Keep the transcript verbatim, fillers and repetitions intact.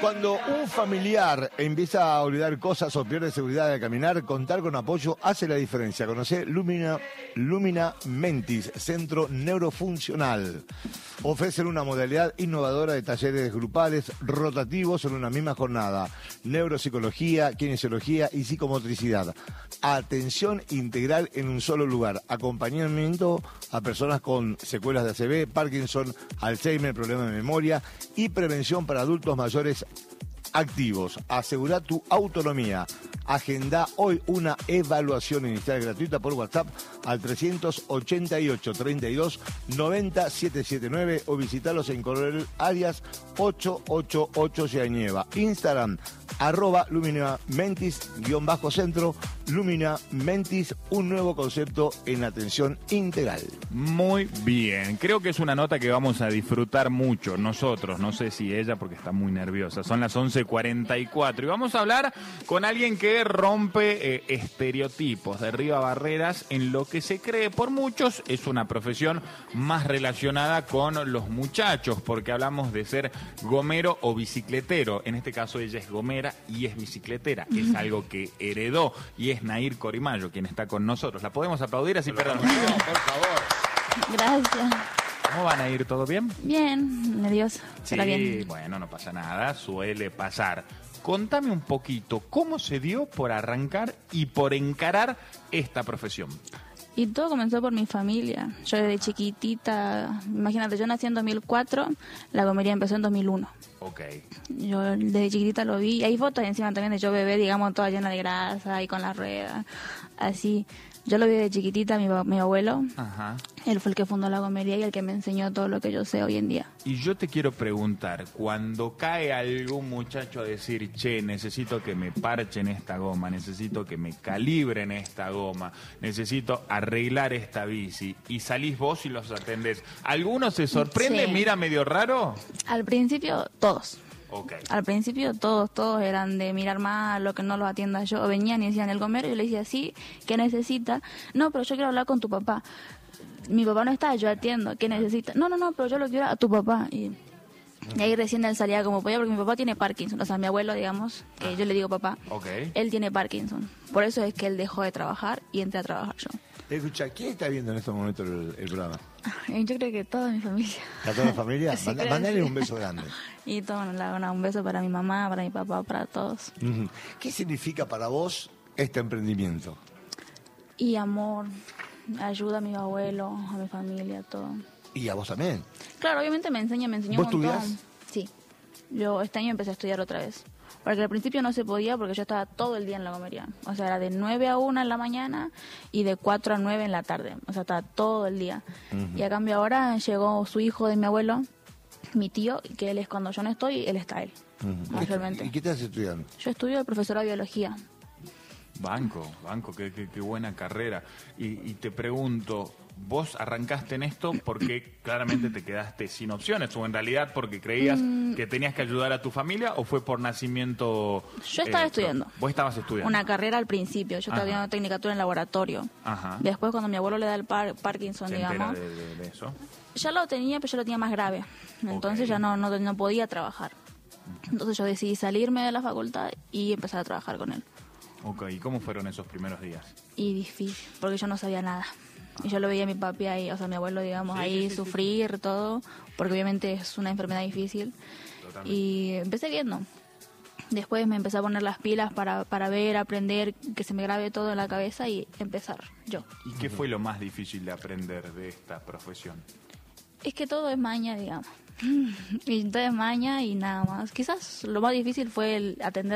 Cuando un familiar empieza a olvidar cosas o pierde seguridad al caminar, contar con apoyo hace la diferencia. Conoce Lumina, Lumina Mentis, Centro Neurofuncional. Ofrecen una modalidad innovadora de talleres grupales rotativos en una misma jornada. Neuropsicología, kinesiología y psicomotricidad. Atención integral en un solo lugar. Acompañamiento a personas con secuelas de A C V, Parkinson, Alzheimer, problemas de memoria y prevención para adultos mayores activos. Asegura tu autonomía. Agenda hoy una evaluación inicial gratuita por WhatsApp al trescientos ochenta y ocho, treinta y dos, noventa, setecientos setenta y nueve o visitarlos en Coronel Arias ochocientos ochenta y ocho Ciañeva. Instagram, arroba Lumina Mentis, guión bajo centro, Lumina Mentis, un nuevo concepto en atención integral. Muy bien, creo que es una nota que vamos a disfrutar mucho nosotros, no sé si ella porque está muy nerviosa. Son las once cuarenta y cuatro y vamos a hablar con alguien que rompe eh, estereotipos, derriba barreras en lo que se cree por muchos es una profesión más relacionada con los muchachos, porque hablamos de ser gomero o bicicletero. En este caso ella es gomera y es bicicletera, es algo que heredó y es Nair Corimayo quien está con nosotros. ¿La podemos aplaudir así? Perdón, por favor. Gracias. ¿Cómo van a ir? ¿Todo bien? Bien, nerviosa. Sí, pero bien. Bueno, no pasa nada, suele pasar. Contame un poquito, ¿cómo se dio por arrancar y por encarar esta profesión? Y todo comenzó por mi familia. Yo desde chiquitita, imagínate, yo nací en dos mil cuatro, la gomería empezó en dos mil uno. Ok. Yo desde chiquitita lo vi. Hay fotos encima también de yo bebé, digamos, toda llena de grasa y con las ruedas, así. Yo lo vi de chiquitita, mi, mi abuelo. Ajá. Él fue el que fundó la gomería y el que me enseñó todo lo que yo sé hoy en día. Y yo te quiero preguntar, cuando cae algún muchacho a decir, che, necesito que me parchen esta goma, necesito que me calibren esta goma, necesito arreglar esta bici, y salís vos y los atendés, ¿alguno se sorprende, Sí. mira medio raro? Al principio, todos. Ok. Al principio todos, todos eran de mirar mal, lo que no los atienda yo. Venían y decían, el gomero, yo le decía, sí, ¿qué necesita? No, pero yo quiero hablar con tu papá. Mi papá no está, yo atiendo, ¿qué necesita? No, no, no, pero yo lo quiero a tu papá. Y, y ahí recién él salía como podía, porque mi papá tiene Parkinson. O sea, mi abuelo, digamos, que yo le digo papá, Ok. él tiene Parkinson. Por eso es que él dejó de trabajar y entré a trabajar yo. Escucha, ¿quién está viendo en estos momentos el, el programa? Yo creo que toda mi familia. ¿Está toda la familia? Sí, Manda- creo, Mandale sí. un beso grande. Y todo, un beso para mi mamá, para mi papá, para todos. Ujú. ¿Qué significa para vos este emprendimiento? Y amor, ayuda a mi abuelo, a mi familia, todo. Y a vos también. Claro, obviamente me enseña, me enseñó ¿Vos un montón. estudiás? Sí. Yo este año empecé a estudiar otra vez. Porque al principio no se podía porque yo estaba todo el día en la gomería. O sea, era de nueve a una en la mañana y de cuatro a nueve en la tarde. O sea, estaba todo el día. Ujú. Y a cambio ahora llegó su hijo de mi abuelo, mi tío, que él es cuando yo no estoy, él está él. Ujú. Mayormente. ¿Y qué estás estudiando? Yo estudio de profesora de biología. Banco, banco, qué, qué, qué buena carrera. Y, y te pregunto, ¿vos arrancaste en esto porque claramente te quedaste sin opciones? ¿O en realidad porque creías Mm. que tenías que ayudar a tu familia? ¿O fue por nacimiento? Yo estaba eh, estudiando. Vos estabas estudiando. Una carrera al principio. Yo estaba Ajá. estudiando tecnicatura en laboratorio. Ajá. Después, cuando mi abuelo le da el par- Parkinson, Se digamos, entera de, de- de eso. ya lo tenía, pero yo lo tenía más grave. Entonces Ok. ya no, no, no podía trabajar. Entonces yo decidí salirme de la facultad y empezar a trabajar con él. Ok, ¿y cómo fueron esos primeros días? Y difícil, porque yo no sabía nada. Y yo lo veía a mi papi ahí, o sea, a mi abuelo, digamos, Sí, ahí sí, sí, sufrir todo, porque obviamente es una enfermedad difícil. Totalmente. Y empecé viendo. Después me empecé a poner las pilas para, para ver, aprender, que se me grabe todo en la cabeza y empezar yo. ¿Y qué fue lo más difícil de aprender de esta profesión? Es que todo es maña, digamos. Y todo es maña y nada más. Quizás lo más difícil fue el atender